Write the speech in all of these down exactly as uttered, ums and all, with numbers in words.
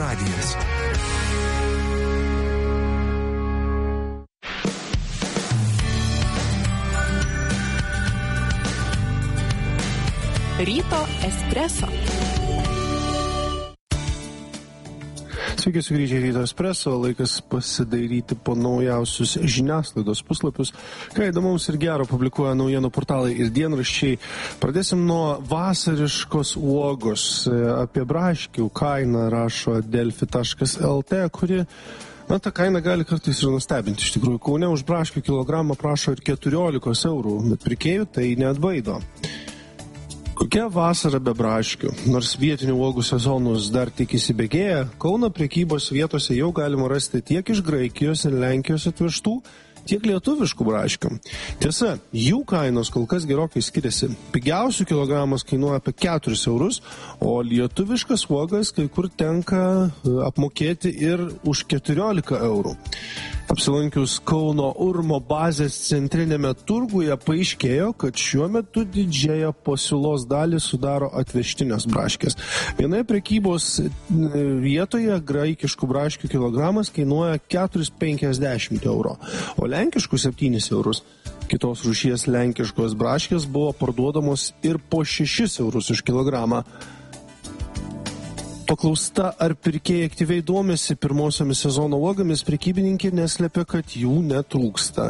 radijas. Ryto espreso. Sveiki sugrįžę Ryto espreso, laikas pasidairyti po naujausius žiniasklaidos puslapius, ką įdomaus ir gero publikuoja naujienų portalai ir dienraščiai. Pradėsim nuo vasariškos uogos. Apie braškių kainą rašo delfi taškas lt, kuri, na, ta kaina gali kartais ir nustebinti. Iš tikrųjų, Kaune už braškių kilogramą prašo ir keturiolikos eurų, bet pirkėjų tai neatbaido. Kokia vasara be braškių? Nors vietinių uogų sezonus dar tik įsibėgėja, Kauno prekybos vietose jau galima rasti tiek iš Graikijos ir Lenkijos atvežtų, tiek lietuviškų braškių. Tiesa, jų kainos kol kas gerokai skiriasi. Pigiausių kilogramas kainuoja apie keturis eurus, o lietuviškas uogas kai kur tenka apmokėti ir už keturiolika eurų. Apsilankius Kauno Urmo bazės centrinėme turguje paaiškėjo, kad šiuo metu didžiąją pasiūlos dalį sudaro atvežtinės braškės. Vienoje prekybos vietoje graikiškų braškių kilogramas kainuoja keturis penkiasdešimt eurų, o lenkiškų septynis eurus. Kitos rūšies lenkiškos braškės buvo parduodamos ir po šešis eurus už kilogramą. Paklausta, ar pirkėjai aktyviai domisi pirmosiomis sezono uogomis, prekybininkė neslėpia, kad jų netrūksta.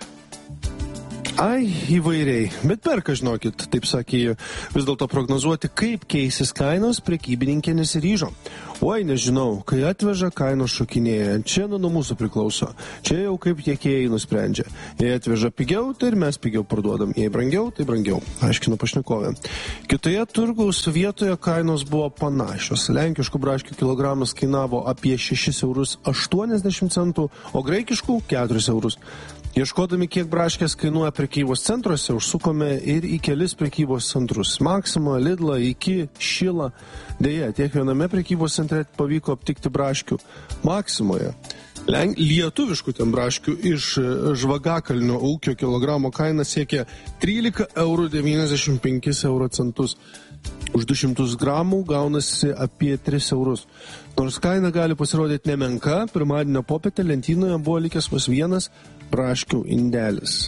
Ai, įvairiai, bet perka, žinokit, taip sakė ji. Vis dėlto prognozuoti, kaip keisis kainos, prekybininkė nesiryžo. Oi, nežinau, kai atveža, kainos šokinėja. Čia nuo mūsų priklauso. Čia jau kaip tiekėjai nusprendžia. Jei atveža pigiau, tai ir mes pigiau parduodam. Jei brangiau, tai brangiau, aiškino pašnekovė. Kitoje turgaus vietoje kainos buvo panašios. Lenkiškų braškių kilogramas kainavo apie šešis eurus aštuoniasdešimt centų, o graikiškų keturis eurus. Ieškodami, kiek braškės kainuoja prekybos centruose, užsukome ir į kelis prekybos centrus. Maxima, Lidla, Iki, Šila. Deja, tiek viename prekybos centre pavyko aptikti braškių. Maximoje. Len... Lietuviškų ten braškių iš Žvagakalnio ūkio kilogramo kaina siekia trylika eurų devyniasdešimt penkis euro centus. Už du šimtus gramų gaunasi apie tris eurus. Nors kaina gali pasirodyti nemenka, pirmadienio popietę lentynoje buvo likęs vos vienas braškių indelis.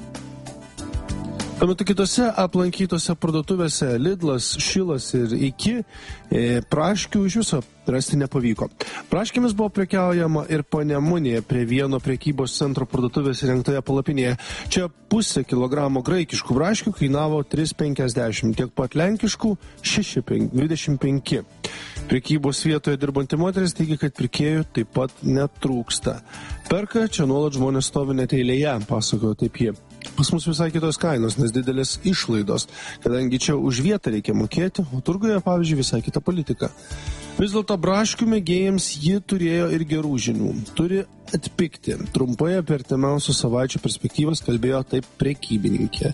Tuo metu kitose aplankytose parduotuvėse Lidlas, Šilas ir Iki e, braškių iš viso rasti nepavyko. Braškėmis buvo prekiaujama ir Panemunėje prie vieno prekybos centro parduotuvės įrengtoje palapinėje. Čia pusė kilogramo graikiškų braškių kainavo tris penkiasdešimt, tiek pat lenkiškų šeši dvidešimt penki. Prekybos vietoje dirbanti moteris teigia, kad pirkėjų taip pat netrūksta. Perka, čia nuolat žmonės stovi net eilėje, pasakojo taip jie. Pas mus visai kitos kainos, nes didelės išlaidos, kadangi čia už vietą reikia mokėti, o turguje, pavyzdžiui, visai kita politika. Vis dėlto braškių mėgėjams ji turėjo ir gerų žinių. Turi atpigti. Trumpai apie artimiausių savaičių perspektyvas kalbėjo taip prekybininkė.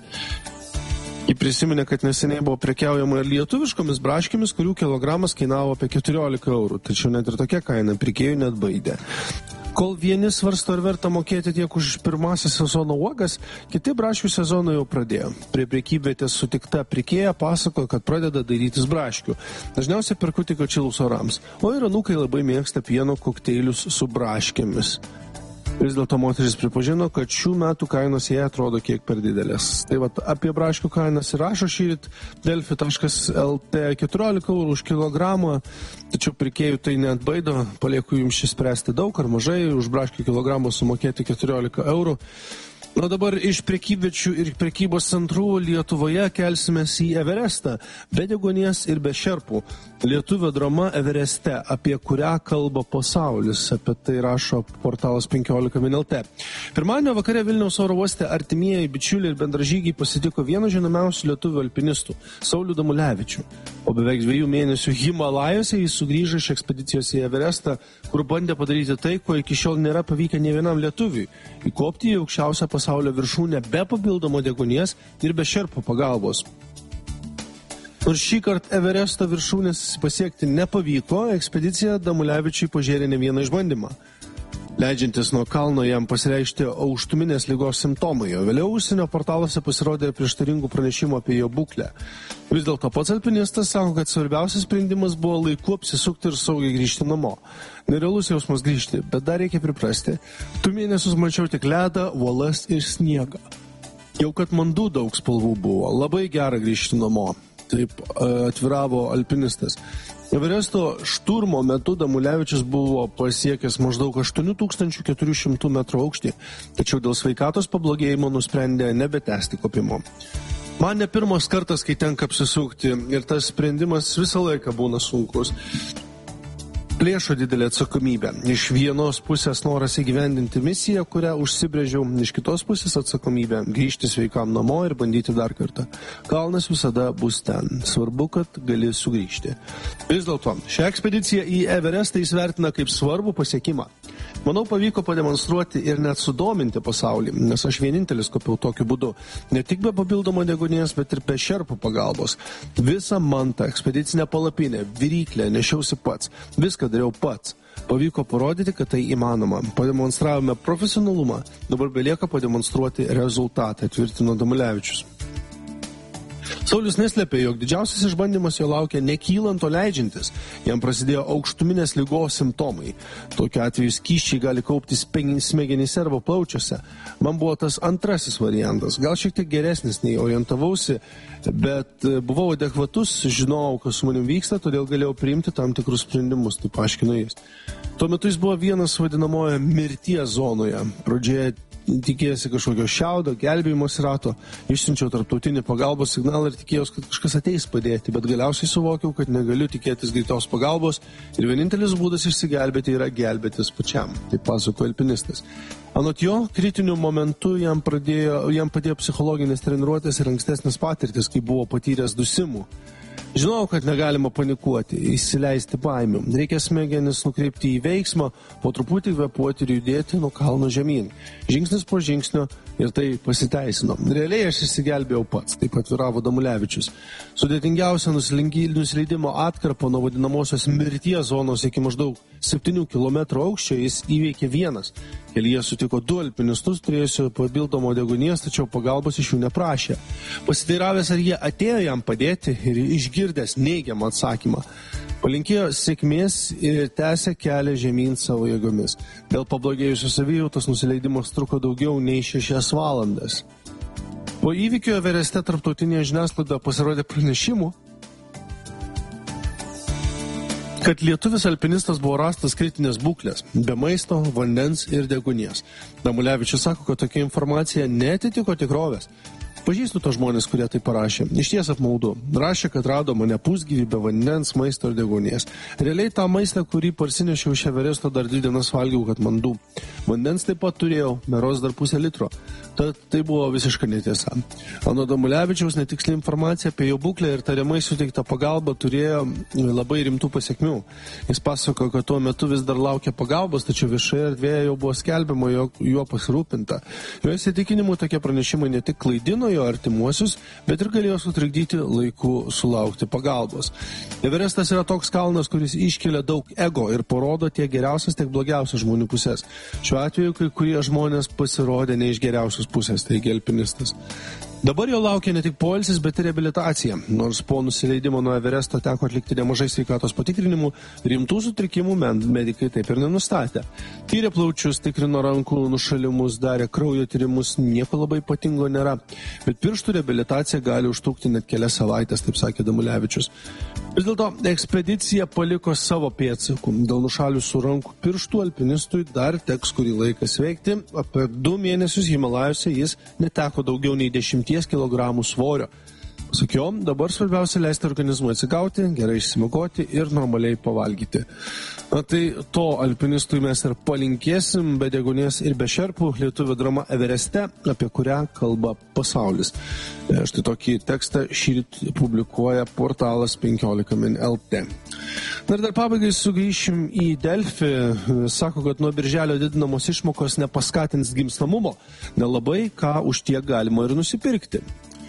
Ji prisiminė, kad neseniai buvo prekiaujama ir lietuviškomis braškėmis, kurių kilogramas kainavo apie keturiolika eurų, tačiau net ir tokia kaina pirkėjų neatbaidė. Kol vieni svarsto ar verta mokėti tiek už pirmasis sezono uogas, kiti braškių sezoną jau pradėjo. Prie prekybvietės sutikta pirkėja pasako, kad pradeda dairytis braškių. Dažniausiai perku tik atšilus orams, o ir anūkai labai mėgsta pieno kokteilius su braškėmis. Vis dėlto moteris pripažino, kad šių metų kainos jai atrodo kiek per didelės. Tai vat, apie braškių kainas ir rašo šįryt delfi taškas lt keturiolika eurų už kilogramą, tačiau pirkėjų tai neatbaido, palieku jums šį spręsti daug ar mažai, už braškių kilogramą sumokėti keturiolika eurų. Na dabar iš prekybviečių ir prekybos centrų Lietuvoje kelsimės į Everestą, be deguonies ir be šerpų. Lietuvio drama Evereste, apie kurią kalba pasaulis, apie tai rašo portalas penkiolika min lt. Pirmadienio vakare Vilniaus oro uoste artimieji, bičiuliai ir bendražygiai pasitiko vieno žinomiausių lietuvių alpinistų, Saulių Damulevičių. O beveik dviejų mėnesių Himalajose jis sugrįžo iš ekspedicijos į Everestą, kur bandė padaryti tai, ko iki šiol nėra pavykę nė vienam lietuviui – įkopti į aukščiausią pasaulio viršūnę be papildomo deguonies ir be šerpų pagalbos. Nors šį kartą Everesto viršūnės pasiekti nepavyko, ekspedicija Damulevičiui pažėrė ne vieną išbandymą. Leidžiantis nuo kalno jam pasireišti aukštuminės ligos simptomai, o vėliau užsienio portaluose pasirodė prieštaringų pranešimų apie jo būklę. Vis dėlto pats alpinistas sako, kad svarbiausias sprendimas buvo laiku apsisukti ir saugiai grįžti namo. Nerealus jausmas grįžti, bet dar reikia priprasti. Tu mėnesius mačiau tik ledą, uolas ir sniegą. Jau kad mandų daug spalvų buvo, labai gera grįžti namo. Taip atviravo alpinistas. Everesto šturmo metu Damulevičius buvo pasiekęs maždaug aštuoni tūkstančiai keturi šimtai metrų aukštį, tačiau dėl sveikatos pablogėjimo nusprendė nebetęsti kopimo. Man ne pirmas kartas, kai tenka apsisukti, ir tas sprendimas visą laiką būna sunkus. Plėšo didelė atsakomybė. Iš vienos pusės noras įgyvendinti misiją, kurią užsibrėžiau, iš kitos pusės atsakomybė grįžti sveikam namo ir bandyti dar kartą. Kalnas visada bus ten. Svarbu, kad gali sugrįžti. Vis dėlto, šią ekspediciją į Everestą jis vertina kaip svarbų pasiekimą. Manau, pavyko pademonstruoti ir net sudominti pasaulį, nes aš vienintelis kopiau tokiu būdu. Ne tik be papildomo deguonies, bet ir be šerpų pagalbos. Visą mantą, ekspedicinę palapinę, viryklę nešiausi pats. Viską dariau pats. Pavyko parodyti, kad tai įmanoma. Pademonstravome profesionalumą. Dabar belieka pademonstruoti rezultatą, tvirtino Damulevičius. Saulius neslėpė, jog didžiausias išbandymas jo laukia nekylant, o leidžiantis. Jam prasidėjo aukštuminės ligos simptomai. Tokiu atveju skysčiai gali kauptis smegenyse arba plaučiuose. Man buvo tas antrasis variantas. Gal šiek tiek geresnis nei orientavausi, bet buvau adekvatus, žinojau, kas su manim vyksta, todėl galėjau priimti tam tikrus sprendimus, taip aiškino jis. Tuo metu jis buvo vienas vadinamoje mirties zonoje. Pradžioje tikėjasi kažkokio šiaudo, gelbėjimosi rato, išsiunčiau tarptautinį pagalbos signalą ir tikėjausi, kad kažkas ateis padėti, bet galiausiai suvokiau, kad negaliu tikėtis greitos pagalbos ir vienintelis būdas išsigelbėti yra gelbėtis pačiam, taip pasakojo alpinistas. Anot jo, kritiniu momentu jam, pradėjo, jam padėjo psichologinės treniruotės ir ankstesnės patirtis, kai buvo patyręs dusimų. Žinau, kad negalima panikuoti, įsileisti baimių. Reikia smegenis nukreipti į veiksmą, po truputį kvėpuoti ir judėti nuo kalno žemyn. Žingsnis po žingsnio ir tai pasiteisino. Realiai aš įsigelbėjau pats, taip atviravo Damulevičius. Sudėtingiausia nusileidimo atkarpa nuo vadinamosios mirties zonos iki maždaug septynių kilometrų aukščio jis įveikė vienas. Kelyje sutiko du alpinistus, turėjusių papildomo deguonies, tačiau pagalbos iš jų neprašė. Pasiteiravęs, ar jie atėjo jam padėti ir išgirdęs neigiamą atsakymą. Palinkėjo sėkmės ir tęsė kelią žemyn savo jėgomis. Dėl pablogėjusios savijautos nusileidimas truko daugiau nei šešias valandas. Po įvykio Evereste tarptautinėje žiniasklaidoje pasirodė pranešimų, kad lietuvis alpinistas buvo rastas kritinės būklės, be maisto, vandens ir deguonies. Damulevičius sako, kad tokia informacija neatitiko tikrovės. Pažįstu tos žmonės, kurie tai parašė. Iš ties apmaudu. Rašė, kad rado mane pusgyvį be vandens, maisto ir deguonies. Realiai tą maistą, kurį parsinešiau iš Everesto, dar dvi dienas valgiau, kad mandų. Vandens taip pat turėjau, meros dar pusę litro. Tad tai buvo visiška netiesa. Ano Damulevičiaus netiksli informacija apie jo būklę ir tariamai suteikta pagalba turėjo labai rimtų pasiekmių. Jis pasako, kad tuo metu vis dar laukia pagalbos, tačiau viešoje erdvėje jau buvo skelbiama, jog juo pasirūpinta. Jo įsitikinimu tokie pranešimai ne tik klaidino jo artimuosius, bet ir galėjo sutrikdyti laiku sulaukti pagalbos. Everestas yra toks kalnas, kuris iškelia daug ego ir parodo tiek geriausias, tiek blogiausias žmonių pusės. Šiuo atveju kai kurie žmonės pasirodė ne iš geriausios pusės, taigi alpinistas. Dabar jo laukia ne tik poilsis, bet ir reabilitacija. Nors po nusileidimo nuo Everesto teko atlikti nemažai sveikatos patikrinimų, rimtų sutrikimų medikai taip ir nenustatė. Tyrė plaučius, tikrino rankų nušalimus, darė kraujo tyrimus, nieko labai ypatingo nėra. Bet pirštų reabilitacija gali užtrukti net kelias savaitės, taip sakė Damulevičius. Vis dėlto ekspedicija paliko savo pėdsakų. Dėl nušaliusių rankų pirštų alpinistui dar teks kurį laiką sveikti. Apie du mėnesius Himalajose jis neteko daugiau nei dešimties kilogramų svorio. Sakiau, dabar svarbiausia leisti organizmui atsigauti, gerai išsimigoti ir normaliai pavalgyti. Na tai to alpinistui mes ir palinkėsim, be deguonies ir be šerpų, lietuvio drama Evereste, apie kurią kalba pasaulis. Štai tokį tekstą šįryt publikuoja portalas penkiolika min lt. Na ir dar pabaigai sugrįšim į Delfi. Sako, kad nuo birželio didinamos išmokos nepaskatins gimstamumo. Nelabai ką už tiek galima ir nusipirkti.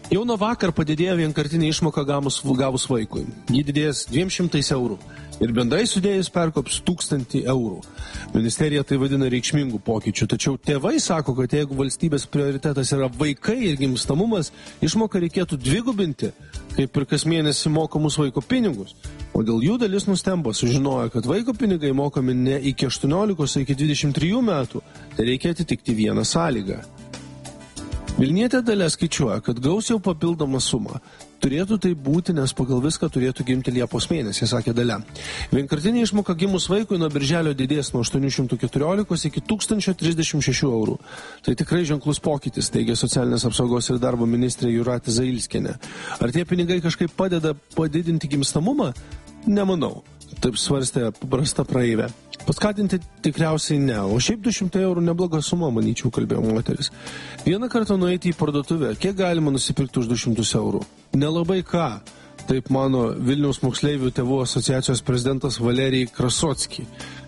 Jau nuo vakar padidėjo vienkartinė išmoka gavus, gavus vaikui. Ji didės dviem šimtais eurų ir bendrai sudėjus perkops tūkstantį eurų. Ministerija tai vadina reikšmingų pokyčių, tačiau tėvai sako, kad jeigu valstybės prioritetas yra vaikai ir gimstamumas, išmoką reikėtų dvigubinti, kaip ir kas mėnesį mokamus vaiko pinigus. O dėl jų dalis nustembo, sužinojo, kad vaiko pinigai mokami ne iki aštuoniolikos, o iki dvidešimt trijų metų, tai reikia atitikti vieną sąlygą. Vilnietė Dalia skaičiuoja, kad gaus jau papildomą sumą. Turėtų tai būti, nes pagal viską turėtų gimti Liepos mėnesį, sakė Dalia. Vienkartinė išmoka gimus vaikui nuo birželio didės nuo aštuonių šimtų keturiolikos iki tūkstančio trisdešimt šešių eurų. Tai tikrai ženklus pokytis, teigia socialinės apsaugos ir darbo ministrė Jūratė Zailskienė. Ar tie pinigai kažkaip padeda padidinti gimstamumą? Nemanau. Taip svarstė paprasta praeivė. Paskatinti tikriausiai ne, o šiaip du šimtai eurų nebloga suma, manyčiau, kalbėjo moteris. Vieną kartą nueiti į parduotuvę, kiek galima nusipirkti už du šimtus eurų? Nelabai ką, taip mano Vilniaus moksleivių tėvų asociacijos prezidentas Valerijai Krasocki.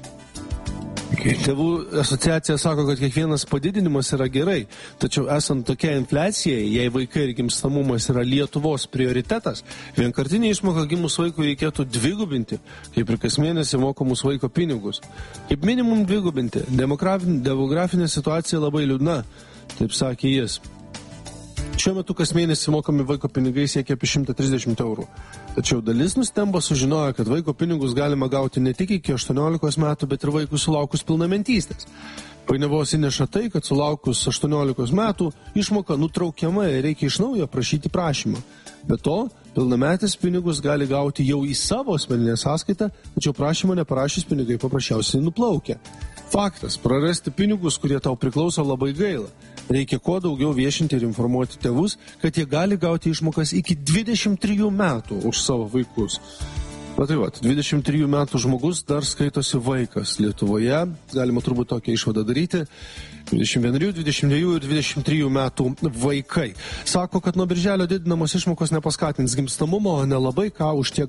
Tėvų asociacija sako, kad kiekvienas padidinimas yra gerai, tačiau esant tokia infliacijai, jei vaikai ir gimstamumas yra Lietuvos prioritetas, vienkartinį išmoką gimus vaikui reikėtų dvigubinti, kaip ir kas mėnesį mokamus vaiko pinigus. Kaip minimum dvigubinti. Demografinė situacija labai liūdna, taip sakė jis. Šiuo metu kas mėnesį mokami vaiko pinigai siekia apie šimtą trisdešimt eurų. Tačiau dalis nustembo sužinojo, kad vaiko pinigus galima gauti ne tik iki aštuoniolikos metų, bet ir vaikų sulaukus pilnametystės. Painiavos įneša tai, kad sulaukus aštuoniolikos metų išmoka nutraukiama ir reikia iš naujo prašyti prašymą. Be to, pilnametis pinigus gali gauti jau į savo asmeninę sąskaitą, tačiau prašymo neparašys pinigai paprasčiausiai nuplaukia. Faktas, prarasti pinigus, kurie tau priklauso, labai gaila. Reikia kuo daugiau viešinti ir informuoti tėvus, kad jie gali gauti išmokas iki dvidešimt trijų metų už savo vaikus. Na tai va, dvidešimt trijų metų žmogus dar skaitosi vaikas Lietuvoje, galima turbūt tokią išvadą daryti. dvidešimt vienerių, dvidešimt dviejų ir dvidešimt trijų metų vaikai. Sako, kad nuo birželio didinamos išmokos nepaskatins gimstamumo, o nelabai ką už tiek